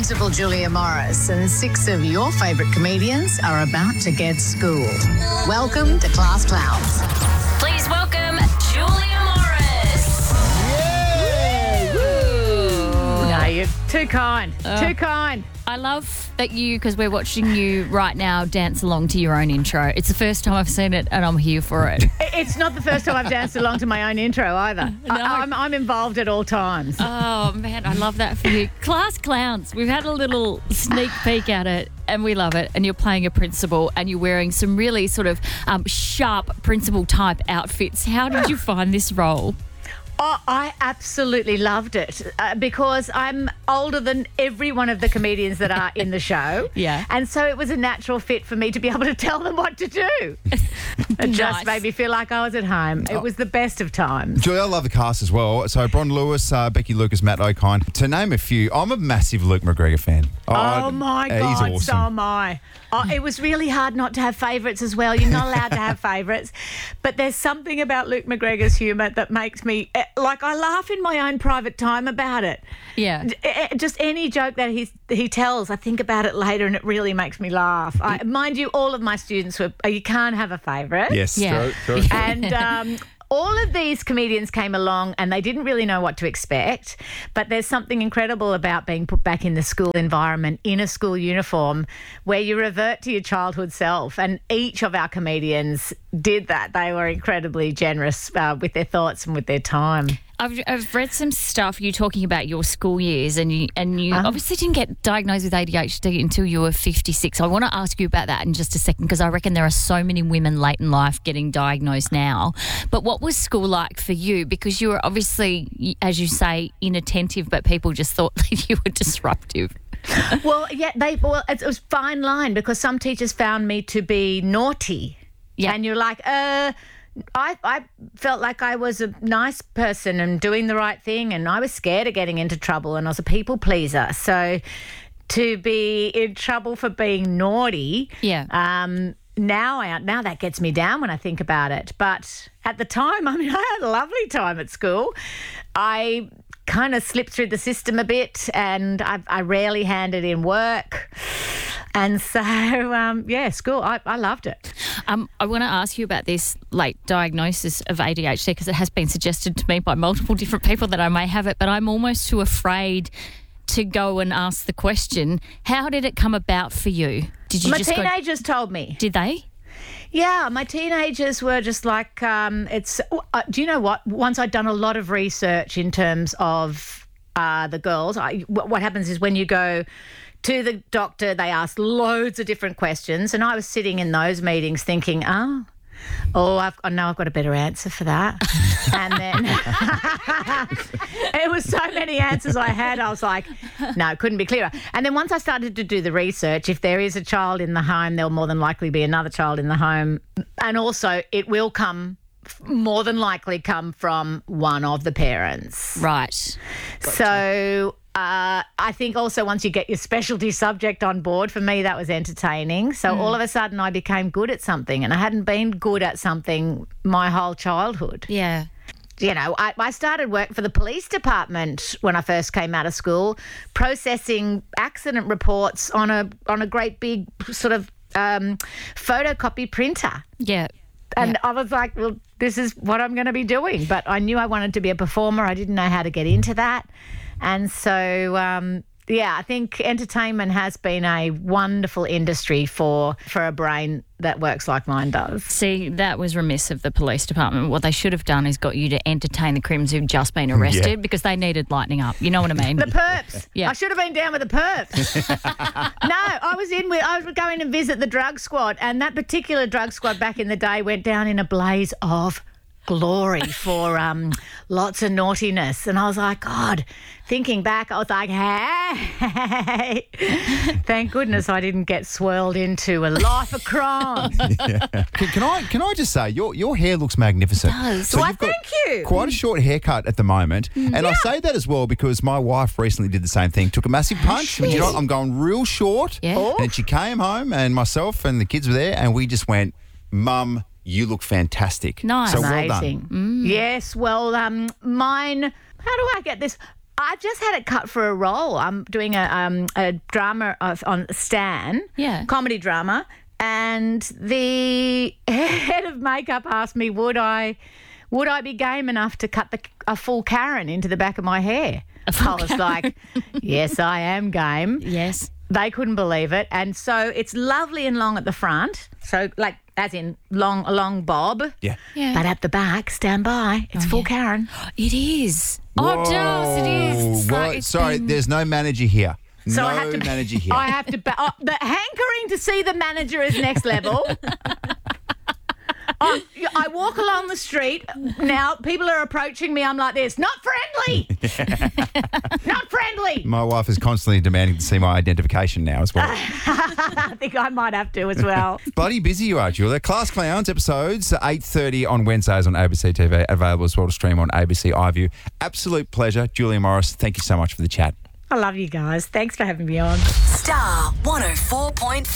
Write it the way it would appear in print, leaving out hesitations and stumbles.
Principal Julia Morris, and 6 of your favourite comedians are about to get schooled. Welcome to Class Clowns. Please welcome Julia Morris. No, you're too kind. Too kind. I love that because we're watching you right now dance along to your own intro. It's the first time I've seen it and I'm here for it. It's not the first time I've danced along to my own intro either. No. I'm involved at all times. Oh, man, I love that for you. Class Clowns. We've had a little sneak peek at it and we love it. And you're playing a principal and you're wearing some really sort of sharp principal type outfits. How did you find this role? Oh, I absolutely loved it because I'm older than every one of the comedians that are in the show. Yeah. And so it was a natural fit for me to be able to tell them what to do. It just made me feel like I was at home. It was the best of times. Julia, I love the cast as well. So Bron Lewis, Becky Lucas, Matt O'Kine. To name a few, I'm a massive Luke McGregor fan. Oh my God, he's awesome. so am I. Oh, it was really hard not to have favourites as well. You're not allowed to have favourites. But there's something about Luke McGregor's humour that makes me, like, I laugh in my own private time about it. Yeah. Just any joke that he tells, I think about it later and it really makes me laugh. Mind you, all of my students you can't have a favourite. Yes, Yeah. true. And all of these comedians came along and they didn't really know what to expect, but there's something incredible about being put back in the school environment in a school uniform where you revert to your childhood self. And each of our comedians did that. They were incredibly generous with their thoughts and with their time. I've read some stuff you talking about your school years and you obviously didn't get diagnosed with ADHD until you were 56. I want to ask you about that in just a second because I reckon there are so many women late in life getting diagnosed now. But what was school like for you? Because you were obviously, as you say, inattentive, but people just thought that you were disruptive. Well, yeah, it was a fine line because some teachers found me to be naughty. Yeah. And you're like, I felt like I was a nice person and doing the right thing, and I was scared of getting into trouble, and I was a people pleaser. So to be in trouble for being naughty, now that gets me down when I think about it. But at the time, I had a lovely time at school. I kind of slipped through the system a bit, and I rarely handed in work. And so, school, I loved it. I want to ask you about this late diagnosis of ADHD because it has been suggested to me by multiple different people that I may have it, but I'm almost too afraid to go and ask the question. How did it come about for you? Did you My teenagers told me. Did they? Yeah, my teenagers were just like, do you know what? Once I'd done a lot of research in terms of the girls, what happens is when you go to the doctor, they ask loads of different questions. And I was sitting in those meetings thinking, I know I've got a better answer for that. And then it was so many answers I had. I was like, no, it couldn't be clearer. And then once I started to do the research, if there is a child in the home, there'll more than likely be another child in the home. And also it will more than likely come from one of the parents. Right. Gotcha. So I think also once you get your specialty subject on board, for me that was entertaining. So all of a sudden I became good at something, and I hadn't been good at something my whole childhood. Yeah. You know, I started work for the police department when I first came out of school, processing accident reports on a great big sort of photocopy printer. Yeah. And I was like, well, this is what I'm going to be doing. But I knew I wanted to be a performer. I didn't know how to get into that. And so, I think entertainment has been a wonderful industry for a brain that works like mine does. See, that was remiss of the police department. What they should have done is got you to entertain the crims who'd just been arrested because they needed lightening up. You know what I mean? The perps. Yeah. I should have been down with the perps. No, I was going to visit the drug squad, and that particular drug squad back in the day went down in a blaze of glory for lots of naughtiness. And I was like, God, thinking back, I was like, hey, thank goodness I didn't get swirled into a life of crime. Can I just say, your hair looks magnificent. It does. So Why, you've got thank you. quite a short haircut at the moment. And I say that as well because my wife recently did the same thing, took a massive punch. You know, I'm going real short. Yeah. And she came home and myself and the kids were there and we just went, Mum, you look fantastic. Nice. So well Amazing. done. Yes, well, mine, how do I get this? I just had it cut for a role. I'm doing a drama on Stan, comedy drama, and the head of makeup asked me, would I be game enough to cut a full Karen into the back of my hair? I was like, yes, I am game. Yes. They couldn't believe it. And so it's lovely and long at the front. So like as in a long bob. Yeah. But at the back, stand by. It's full Karen. It is. Whoa. Oh, Giles, it is. What? Sorry, there's no manager here. So no I have to manager here. I have to. The hankering to see the manager is next level. I walk along the street now. People are approaching me. I'm like this. Not friendly. Not friendly. My wife is constantly demanding to see my identification now as well. I think I might have to as well. Bloody busy you are, Julia. Class Clowns episodes 8:30 on Wednesdays on ABC TV. Available as well to stream on ABC iView. Absolute pleasure, Julia Morris. Thank you so much for the chat. I love you guys. Thanks for having me on. Star 104.4.